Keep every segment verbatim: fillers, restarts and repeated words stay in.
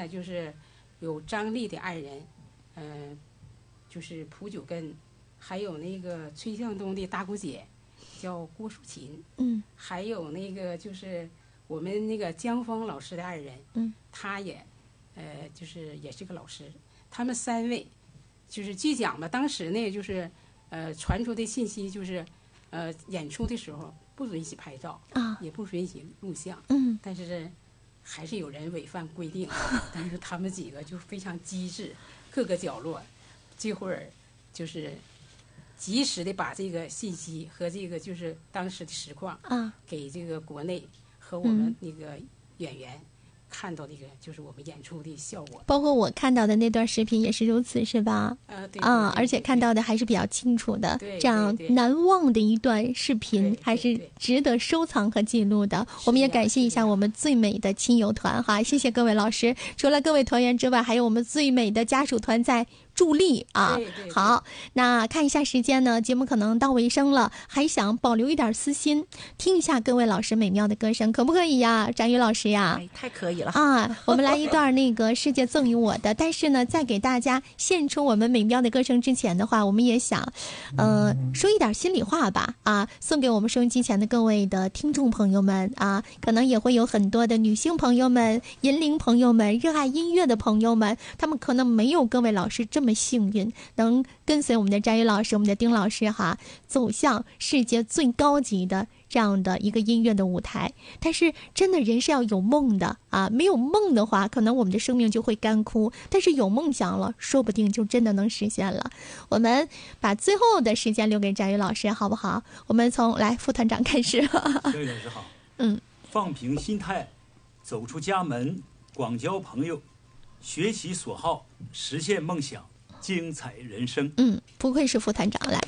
呢，就是有张丽的爱人，嗯、呃，就是蒲九根，还有那个崔向东的大姑姐，叫郭淑琴， 嗯， 还有那个就是我们那个江峰老师的爱人， 嗯， 他也，呃，就是也是个老师，他们三位，就是据讲吧，当时呢，就是呃传出的信息就是，呃，演出的时候不允许拍照啊， 也不允许录像， 嗯， 但是还是有人违反规定，但是他们几个就非常机智，各个角落，这会儿就是及时的把这个信息和这个就是当时的实况啊， 给这个国内和我们那个演员看到这个就是我们演出的效果， 包括我看到的那段视频也是如此，是吧？ 呃，对啊，而且看到的还是比较清楚的，这样难忘的一段视频，还是值得收藏和记录的。我们也感谢一下我们最美的亲友团哈，谢谢各位老师。除了各位团员之外，还有我们最美的家属团在助力啊。 对对对， 好，那看一下时间呢，节目可能到尾声了，还想保留一点私心，听一下各位老师美妙的歌声，可不可以呀？展宇老师呀， 哎，太可以了啊！我们来一段那个世界赠予我的，但是呢，在给大家献出我们美妙的歌声之前的话，我们也想，呃，说一点心里话吧啊，送给我们收音机前的各位的听众朋友们啊，可能也会有很多的女性朋友们、银龄朋友们、热爱音乐的朋友们，他们可能没有各位老师这么幸运，能跟随我们的翟宇老师、我们的丁老师哈，走向世界最高级的这样的一个音乐的舞台。但是真的人是要有梦的啊，没有梦的话，可能我们的生命就会干枯，但是有梦想了，说不定就真的能实现了。我们把最后的时间留给翟宇老师好不好？我们从来副团长开始。 翟宇老师好。 嗯， 放平心态，走出家门，广交朋友，学习所好，实现梦想，精彩人生。 嗯，不愧是副团长，来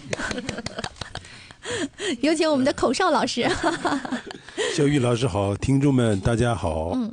有请我们的口哨老师。 小玉老师好，听众们大家好。 嗯，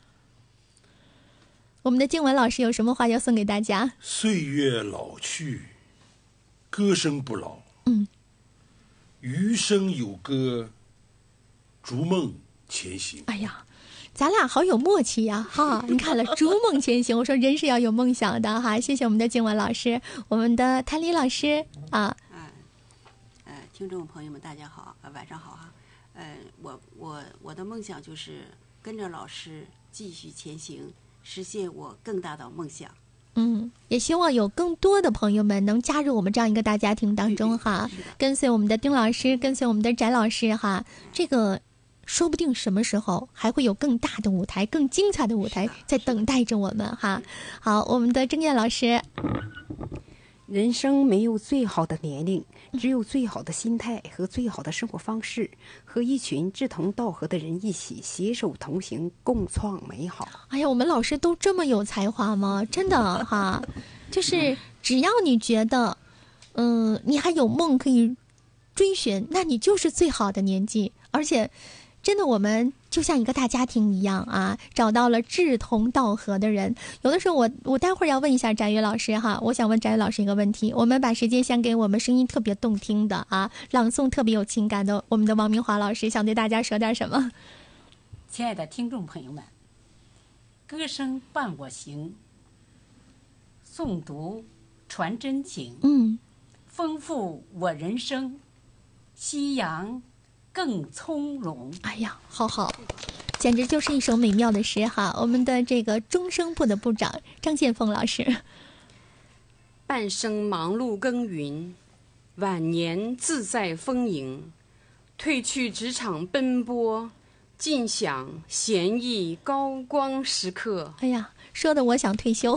我们的静文老师有什么话要送给大家？ 岁月老去，歌声不老。 嗯， 余生有歌，逐梦前行。 哎呀，咱俩好有默契呀！哈，你看了，逐梦前行。我说人是要有梦想的哈。谢谢我们的静文老师，我们的谭丽老师啊。 嗯，呃，听众朋友们大家好，呃，晚上好哈。呃，我我我的梦想就是跟着老师继续前行，实现我更大的梦想。 嗯，也希望有更多的朋友们能加入我们这样一个大家庭当中哈，跟随我们的丁老师，跟随我们的翟老师哈，这个说不定什么时候还会有更大的舞台、更精彩的舞台在等待着我们哈。好，我们的郑燕老师。 人生没有最好的年龄，只有最好的心态和最好的生活方式，和一群志同道合的人一起携手同行，共创美好。 哎呀，我们老师都这么有才华吗？真的哈，就是只要你觉得，嗯、呃，你还有梦可以追寻，那你就是最好的年纪，而且。真的，我们就像一个大家庭一样啊，找到了志同道合的人。有的时候我，我我待会儿要问一下翟宇老师哈，我想问翟宇老师一个问题。我们把时间先给我们声音特别动听的啊，朗诵特别有情感的我们的王明华老师，想对大家说点什么？ 亲爱的听众朋友们，歌声伴我行，诵读传真情， 嗯， 丰富我人生，夕阳更从容。 哎呀，好好，简直就是一首美妙的诗哈！我们的这个中声部的部长张建峰老师， 半生忙碌耕耘，晚年自在丰盈，褪去职场奔波，尽享闲逸高光时刻。 哎呀，说的我想退休。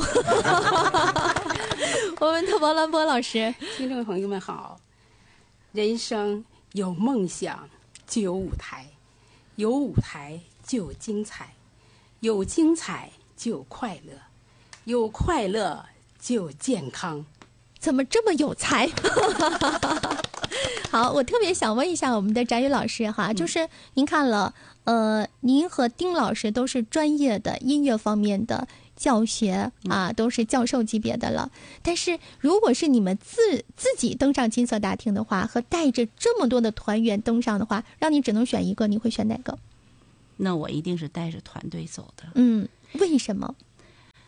我们的王兰波老师， 听众朋友们好，人生有梦想。就有舞台，有舞台就有精彩，有精彩就有快乐，有快乐就有健康。 怎么这么有才？好，我特别想问一下我们的翟宇老师哈，就是您看了，呃，您和丁老师都是专业的音乐方面的教学啊，都是教授级别的了。但是如果是你们自自己登上金色大厅的话，和带着这么多的团员登上的话，让你只能选一个，你会选哪个？ 那我一定是带着团队走的。 嗯，为什么？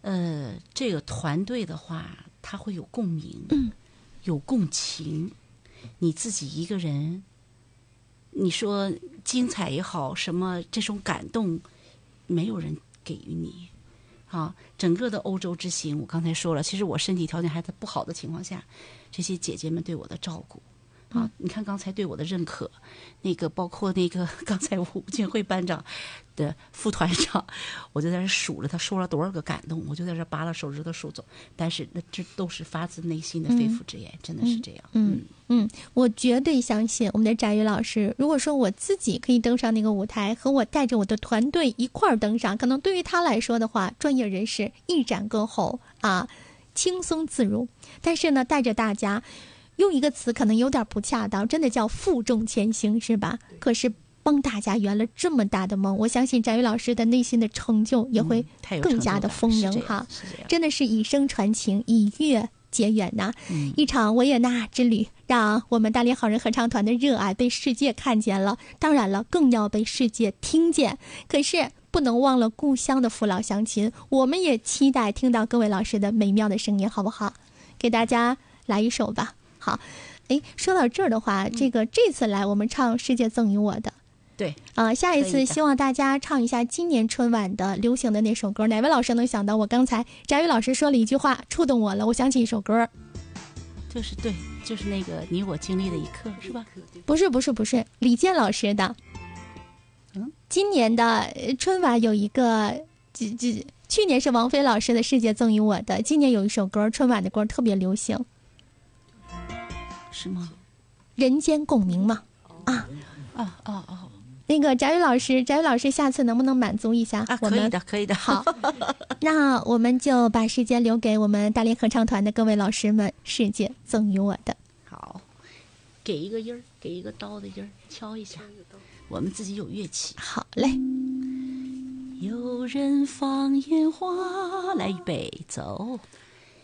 呃，这个团队的话，它会有共鸣， 嗯， 有共情。你自己一个人，你说精彩也好，什么这种感动，没有人给予你。啊，整个的欧洲之行，我刚才说了，其实我身体条件还在不好的情况下，这些姐姐们对我的照顾。啊，你看刚才对我的认可，那个包括那个刚才吴建辉班长的副团长，我就在这数了他说了多少个感动，我就在这扒拉手指头数走，但是那这都是发自内心的肺腑之言，嗯、真的是这样。 嗯嗯，我绝对相信我们的翟宇老师。如果说我自己可以登上那个舞台，和我带着我的团队一块儿登上，可能对于他来说的话，专业人士一展歌喉啊，轻松自如。但是呢，带着大家。用一个词可能有点不恰当，真的叫负重前行，是吧？可是帮大家圆了这么大的梦，我相信翟宇老师的内心的成就也会更加的丰盈哈、嗯！真的是以声传情，以乐结缘呐、嗯！一场维也纳之旅，让我们大连好人合唱团的热爱被世界看见了，当然了，更要被世界听见。可是不能忘了故乡的父老乡亲，我们也期待听到各位老师的美妙的声音，好不好？给大家来一首吧。好，哎，说到这儿的话，这个这次来我们唱《世界赠予我的》， 对， 啊、呃，下一次希望大家唱一下今年春晚的流行的那首歌。哪位老师能想到我刚才翟宇老师说了一句话触动我了？我想起一首歌， 就是对，就是那个你我经历的一刻，是吧？ 不是，不是，不是，李健老师的。嗯，今年的春晚有一个，这这去年是王菲老师的《世界赠予我的》，今年有一首歌，春晚的歌特别流行。 是吗？ 人间共鸣嘛，啊啊啊啊！ 那个翟宇老师，翟宇老师，下次能不能满足一下啊？ 我们可以的，可以的。 好，那我们就把时间留给我们大连合唱团的各位老师们，世界赠予我的。 好，给一个音儿，给一个刀的音儿，敲一下。我们自己有乐器。 好嘞。 有人放烟花，来预备走。